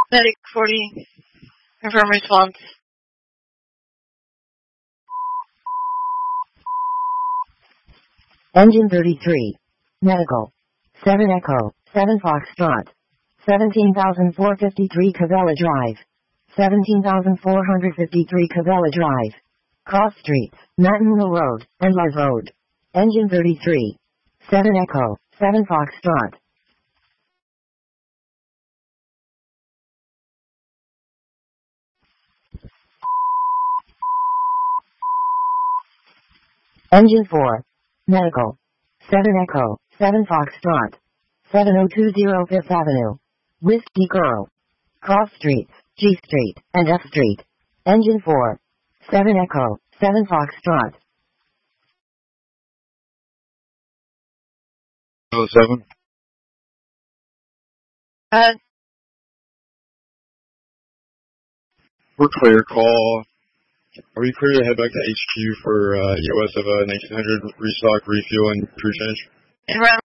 Medic 40, confirm response. Engine 33. Medical. 7 Echo, 7 Foxtrot. 17,453 Cavella Drive. 17,453 Cavella Drive. Cross Streets, Mantonville Road, and Love Road. Engine 33. 7 Echo, 7 Foxtrot. Engine 4. Medical. 7 Echo, 7 Foxtrot. 7020 Fifth Avenue. Whiskey Girl. Cross Streets, G Street, and F Street. Engine 4. 7 Echo, 7 Foxtrot. 07. We're clear. Call. Are we clear to head back to HQ for EOS of 1900 restock, refuel, and crew change? And